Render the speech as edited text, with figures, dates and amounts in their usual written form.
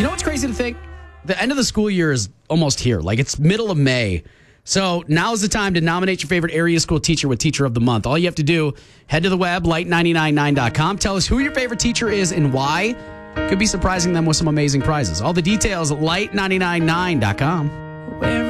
You know what's crazy to think? The end of the school year is almost here. Like, it's middle of May. So now's the time to nominate your favorite area school teacher with Teacher of the Month. All you have to do, head to the web, light999.com. Tell us who your favorite teacher is and why. Could be surprising them with some amazing prizes. All the details at light999.com.